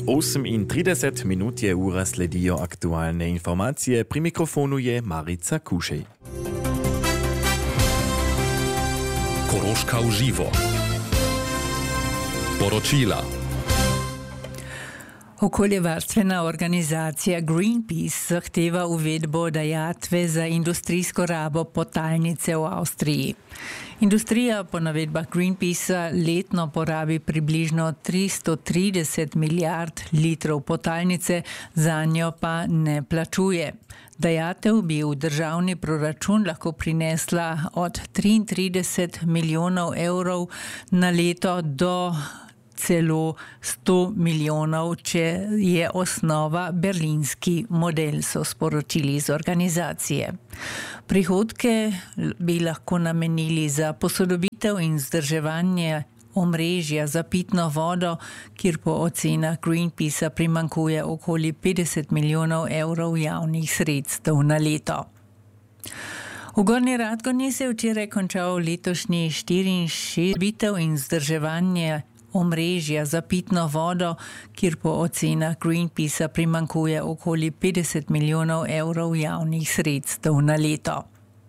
8:30 je ura sledijo aktualne informacije. Pri mikrofonu je Marica Kušej. Koroška v živo. Poročila. Okoljevarstvena organizacija Greenpeace zahteva uvedbo dajatve za industrijsko rabo potalnice v Avstriji. Industrija po navedbah Greenpeacea letno porabi približno 330 milijard litrov potalnice, zanjo pa ne plačuje. Dajatev bi v državni proračun lahko prinesla od 33 milijonov evrov na leto do celo 100 milijonov, če je osnova berlinski model, so sporočili iz organizacije. Prihodke bi lahko namenili za posodobitev in vzdrževanje omrežja za pitno vodo, kjer po ocenah Greenpeacea primanjkuje okoli 50 milijonov evrov javnih sredstev na leto. V Gornji Radgoni se je včeraj končal letošnji 64. in vzdrževanje omrežja za pitno vodo, kjer po ocenah Greenpeacea primanjkuje okoli 50 milijonov evrov javnih sredstev na leto.